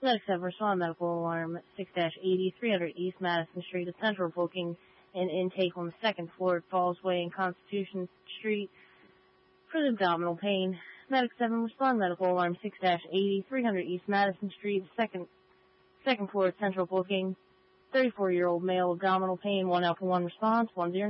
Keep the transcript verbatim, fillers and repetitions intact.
Medics have responded medical alarm six eighty, three hundred East Madison Street, a central booking and intake on the second floor at Falls Way and Constitution Street for the abdominal pain. Medics have responded medical alarm six eighty, three hundred East Madison Street, second second floor at central booking, thirty-four-year-old male abdominal pain, one alpha one response, one zero.